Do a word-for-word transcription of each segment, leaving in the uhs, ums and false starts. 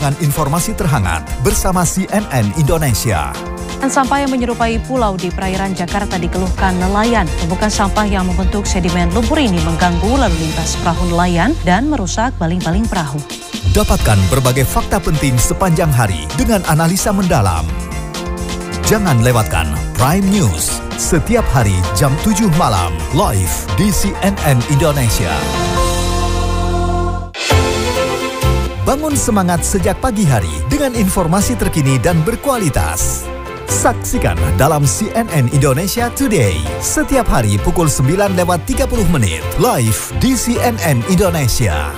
Dengan informasi terhangat bersama C N N Indonesia. Sampah yang menyerupai pulau di perairan Jakarta dikeluhkan nelayan. Tumpukan sampah yang membentuk sedimen lumpur ini mengganggu lalu lintas perahu nelayan dan merusak baling-baling perahu. Dapatkan berbagai fakta penting sepanjang hari dengan analisa mendalam. Jangan lewatkan Prime News setiap hari jam tujuh malam live di C N N Indonesia. Bangun semangat sejak pagi hari dengan informasi terkini dan berkualitas. Saksikan dalam C N N Indonesia Today setiap hari pukul sembilan lewat tiga puluh menit live di C N N Indonesia.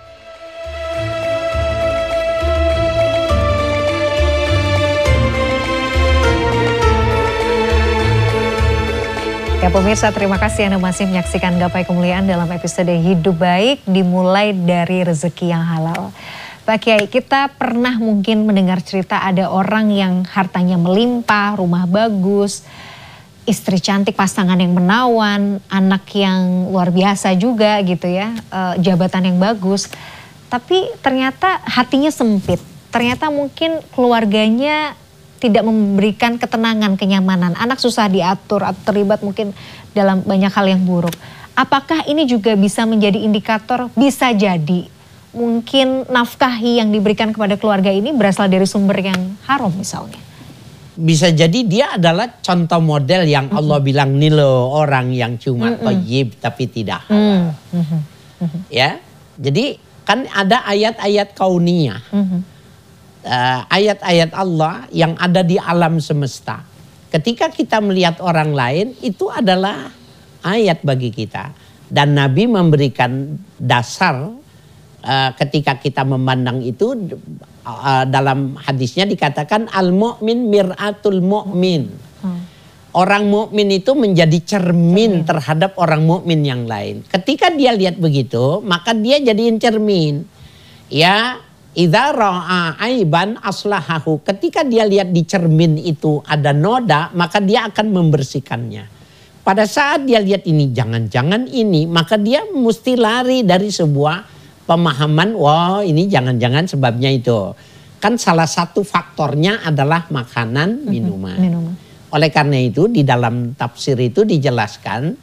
Ya pemirsa, terima kasih Anda masih menyaksikan Gapai Kemuliaan dalam episode Hidup Baik dimulai dari rezeki yang halal. Pak Kiai, kita pernah mungkin mendengar cerita ada orang yang hartanya melimpah, rumah bagus, istri cantik, pasangan yang menawan, anak yang luar biasa juga gitu ya, e, jabatan yang bagus. Tapi ternyata hatinya sempit, ternyata mungkin keluarganya tidak memberikan ketenangan, kenyamanan. Anak susah diatur atau terlibat mungkin dalam banyak hal yang buruk. Apakah ini juga bisa menjadi indikator? Bisa jadi. Mungkin nafkahi yang diberikan kepada keluarga ini berasal dari sumber yang haram misalnya. Bisa jadi dia adalah contoh model yang mm-hmm. Allah bilang nih loh orang yang cuma mm-hmm. thayyib tapi tidak halal. Mm-hmm. Mm-hmm. Ya, jadi kan ada ayat-ayat kauniyah. Mm-hmm. Uh, ayat-ayat Allah yang ada di alam semesta. Ketika kita melihat orang lain, itu adalah ayat bagi kita. Dan Nabi memberikan dasar uh, ketika kita memandang itu, uh, dalam hadisnya dikatakan al-mu'min mir'atul mu'min. Hmm. Orang mukmin itu menjadi cermin, cermin terhadap orang mukmin yang lain. Ketika dia lihat begitu, maka dia jadiin cermin. Ya, idza ra'a aiban aslahahu. Ketika dia lihat di cermin itu ada noda, maka dia akan membersihkannya. Pada saat dia lihat ini, jangan-jangan ini, maka dia mesti lari dari sebuah pemahaman, wah ini jangan-jangan sebabnya itu. Kan salah satu faktornya adalah makanan, minuman. Mm-hmm. Minuman. Oleh karena itu di dalam tafsir itu dijelaskan,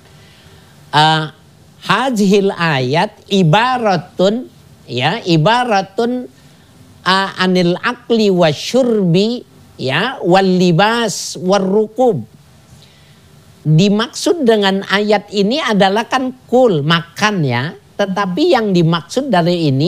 uh, hadzihil ayat ibaratun, ya ibaratun Uh, anil akli wa syurbi ya wal libas war rukub. Dimaksud dengan ayat ini adalah kan kul, makan ya, tetapi yang dimaksud dari ini